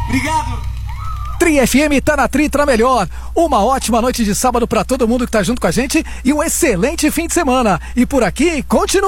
Obrigado. Tri FM tá na Tri, tá melhor. Uma ótima noite de sábado pra todo mundo que tá junto com a gente e um excelente fim de semana. E por aqui, continua.